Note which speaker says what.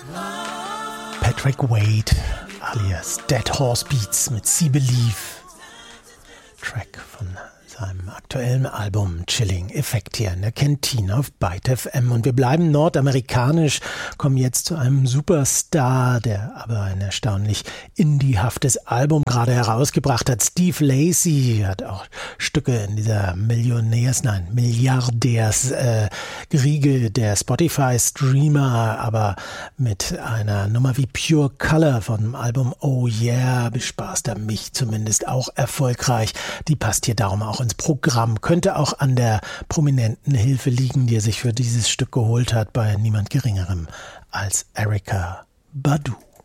Speaker 1: Patrick Wade alias Dead Horse Beats mit See Believe, Track von seinem aktuellen Album Chilling Effect hier in der Kantine auf Byte FM. Und wir bleiben nordamerikanisch, kommen jetzt zu einem Superstar, der aber ein erstaunlich indiehaftes Album gerade herausgebracht hat. Steve Lacy hat auch Stücke in dieser Milliardärs-Riege der Spotify-Streamer, aber mit einer Nummer wie Pure Color vom Album Oh Yeah bespaßt er mich zumindest auch erfolgreich. Die passt hier darum auch ins Programm, könnte auch an der prominenten Hilfe liegen, die er sich für dieses Stück geholt hat, bei niemand Geringerem als Erykah Badu.